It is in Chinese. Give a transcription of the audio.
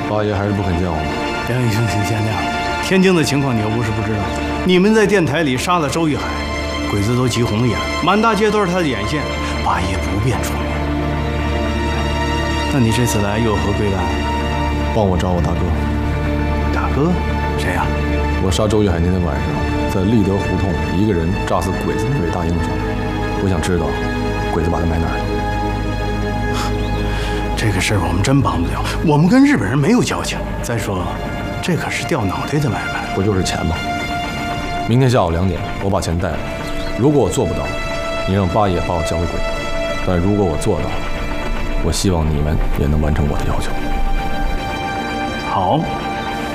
八爷还是不肯见我。 行，先这样。天津的情况你又不是不知道，你们在电台里杀了周玉海，鬼子都急红了眼，满大街都是他的眼线，八爷不便出面。那你这次来又有何贵干？ 帮我找我大哥。 大哥？谁呀？ 我杀周玉海那天晚上，在立德胡同一个人炸死鬼子那位大英雄，我想知道鬼子把他埋哪儿。 这个事儿我们真帮不了，我们跟日本人没有交情。再说，这可是掉脑袋的买卖， 不就是钱吗？明天下午2点，我把钱带来。如果我做不到，你让八爷把我交给鬼子；但如果我做到了，我希望你们也能完成我的要求。 好。